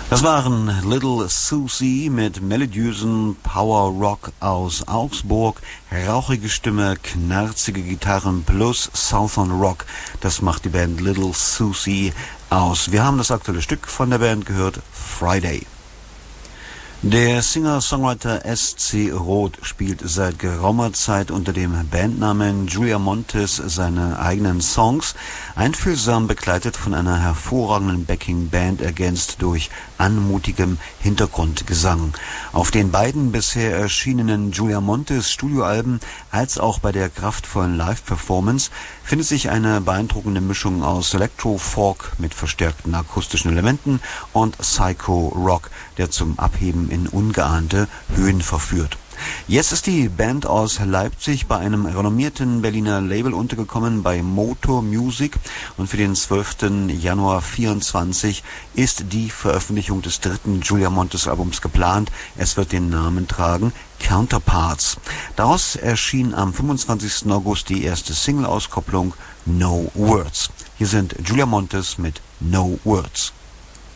Das waren Little Susie mit melodiösen Power Rock aus Augsburg, rauchige Stimme, knarzige Gitarren plus Southern Rock. Das macht die Band Little Susie aus. Wir haben das aktuelle Stück von der Band gehört, Friday. Der Singer-Songwriter S.C. Roth spielt seit geraumer Zeit unter dem Bandnamen Julia Montes seine eigenen Songs, einfühlsam begleitet von einer hervorragenden Backing-Band, ergänzt durch anmutigem Hintergrundgesang. Auf den beiden bisher erschienenen Julia Montes Studioalben als auch bei der kraftvollen Live-Performance findet sich eine beeindruckende Mischung aus Electro-Folk mit verstärkten akustischen Elementen und Psycho-Rock, der zum Abheben in ungeahnte Höhen verführt. Jetzt ist die Band aus Leipzig bei einem renommierten Berliner Label untergekommen, bei Motor Music, und für den 12. Januar 24 ist die Veröffentlichung des dritten Julia Montes Albums geplant. Es wird den Namen tragen Counterparts. Daraus erschien am 25. August die erste Single-Auskopplung No Words. Hier sind Julia Montes mit No Words.